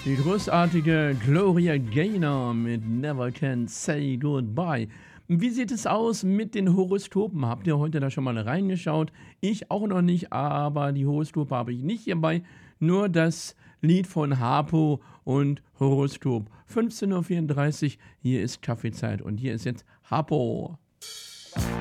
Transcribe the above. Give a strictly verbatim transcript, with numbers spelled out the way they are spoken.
Die großartige Gloria Gaynor mit Never Can Say Goodbye. Wie sieht es aus mit den Horoskopen? Habt ihr heute da schon mal reingeschaut? Ich auch noch nicht, aber die Horoskope habe ich nicht hierbei. Nur das Lied von Harpo und Horoskop. fünfzehn Uhr vierunddreißig, hier ist Kaffeezeit und hier ist jetzt Harpo.